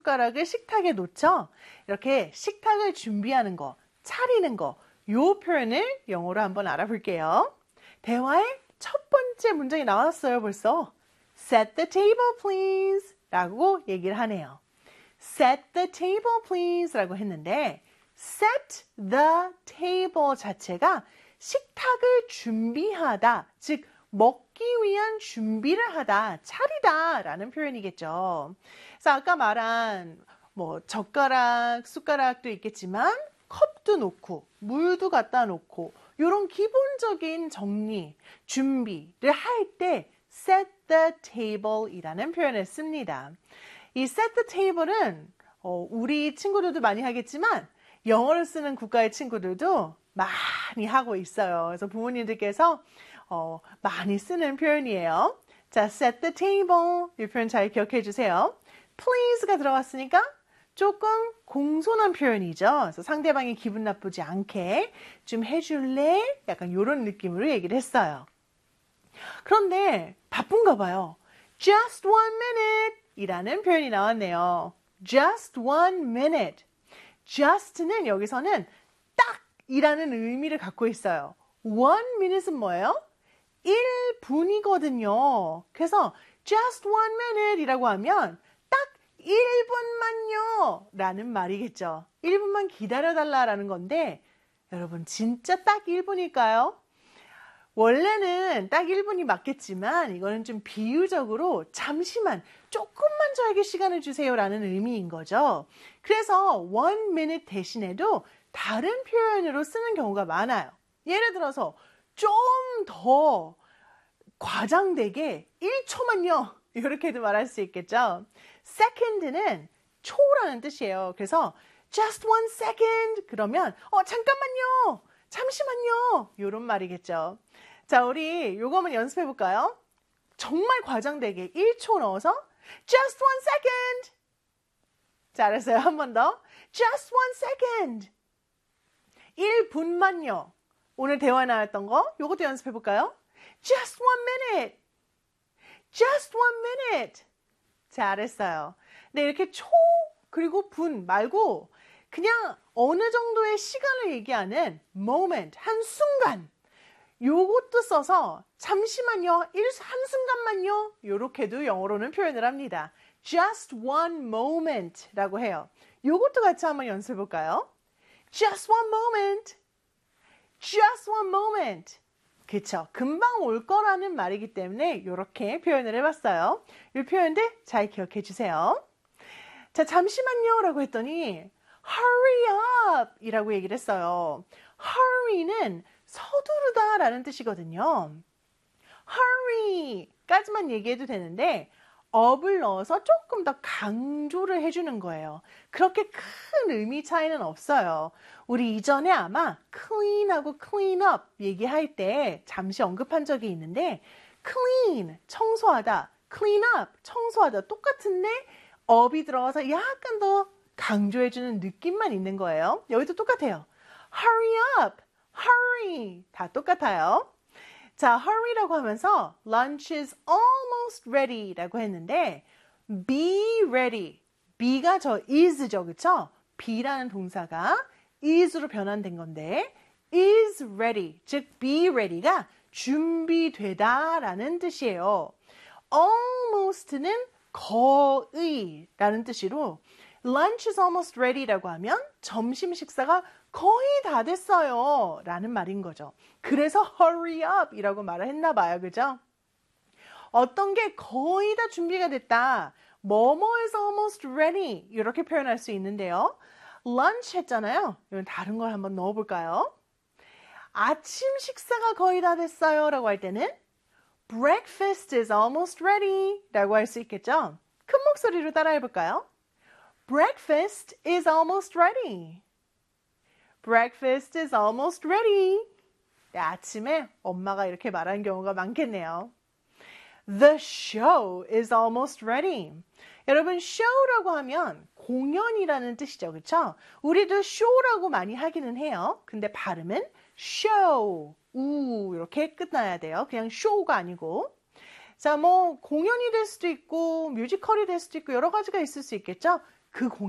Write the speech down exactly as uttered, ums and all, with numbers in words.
숟가락을 식탁에 놓죠. 이렇게 식탁을 준비하는 거, 차리는 거, 요 표현을 영어로 한번 알아볼게요. 대화의 첫 번째 문장이 나왔어요, 벌써. Set the table, please. 라고 얘기를 하네요. Set the table, please. 라고 했는데, set the table 자체가 식탁을 준비하다, 즉, 먹기 위한 준비를 하다, 차리다 라는 표현이겠죠. 그래서 아까 말한 뭐 젓가락, 숟가락도 있겠지만 컵도 놓고 물도 갖다 놓고 이런 기본적인 정리, 준비를 할 때 set the table 이라는 표현을 씁니다. 이 set the table은 어, 우리 친구들도 많이 하겠지만 영어를 쓰는 국가의 친구들도 많이 하고 있어요. 그래서 부모님들께서 어, 많이 쓰는 표현이에요. 자, set the table. 이 표현 잘 기억해 주세요. please가 들어갔으니까 조금 공손한 표현이죠. 그래서 상대방이 기분 나쁘지 않게 좀 해줄래? 약간 이런 느낌으로 얘기를 했어요. 그런데 바쁜가 봐요. just one minute 이라는 표현이 나왔네요. just one minute. just는 여기서는 딱 이라는 의미를 갖고 있어요. one minute은 뭐예요? 일 분이거든요. 그래서 just one minute 이라고 하면 딱 일 분만요 라는 말이겠죠. 일 분만 기다려달라라는 건데 여러분 진짜 딱 일 분일까요? 원래는 딱 일 분이 맞겠지만 이거는 좀 비유적으로 잠시만 조금만 저에게 시간을 주세요 라는 의미인 거죠. 그래서 one minute 대신에도 다른 표현으로 쓰는 경우가 많아요. 예를 들어서 좀 더 과장되게 일 초만요 이렇게도 말할 수 있겠죠. second는 초라는 뜻이에요. 그래서 just one second 그러면 어 잠깐만요 잠시만요 이런 말이겠죠. 자, 우리 요거 한번 연습해 볼까요? 정말 과장되게 일 초 넣어서 just one second. 잘했어요. 한 번 더. just one second. 일 분만요. 오늘 대화 나왔던 거 요것도 연습해 볼까요? just one minute. just one minute. 잘했어요. 네, 이렇게 초 그리고 분 말고 그냥 어느 정도의 시간을 얘기하는 moment, 한순간 요것도 써서 잠시만요, 일, 한순간만요 요렇게도 영어로는 표현을 합니다. just one moment 라고 해요. 요것도 같이 한번 연습해 볼까요? just one moment. just one moment. 그쵸. 금방 올 거라는 말이기 때문에 이렇게 표현을 해봤어요. 이 표현들 잘 기억해 주세요. 자, 잠시만요 라고 했더니 hurry up 이라고 얘기를 했어요. hurry는 서두르다 라는 뜻이거든요. hurry 까지만 얘기해도 되는데 up을 넣어서 조금 더 강조를 해주는 거예요. 그렇게 큰 의미 차이는 없어요. 우리 이전에 아마 clean하고 clean up 얘기할 때 잠시 언급한 적이 있는데 clean, 청소하다, clean up, 청소하다 똑같은데 up이 들어가서 약간 더 강조해주는 느낌만 있는 거예요. 여기도 똑같아요. hurry up, hurry 다 똑같아요. 자, hurry라고 하면서 lunch is almost ready 라고 했는데 be ready, be가 저 is죠, 그쵸? be라는 동사가 is로 변환된 건데 is ready, 즉 be ready가 준비되다 라는 뜻이에요. almost는 거의 라는 뜻으로 lunch is almost ready 라고 하면 점심 식사가 거의 다 됐어요 라는 말인 거죠. 그래서 hurry up 이라고 말을 했나 봐요. 그죠? 어떤 게 거의 다 준비가 됐다. 뭐뭐 is almost ready 이렇게 표현할 수 있는데요. lunch 했잖아요. 이건 다른 걸 한번 넣어볼까요? 아침 식사가 거의 다 됐어요 라고 할 때는 breakfast is almost ready 라고 할 수 있겠죠? 큰 목소리로 따라해 볼까요? Breakfast is almost ready. Breakfast is almost ready. 네, 아침에 엄마가 이렇게 말하는 경우가 많겠네요. The show is almost ready. 여러분, show라고 하면 공연이라는 뜻이죠. 그렇죠? 우리도 show라고 많이 하기는 해요. 근데 발음은 show, 우 이렇게 끝나야 돼요. 그냥 show가 아니고. 자, 뭐 공연이 될 수도 있고 뮤지컬이 될 수도 있고 여러 가지가 있을 수 있겠죠? 그 공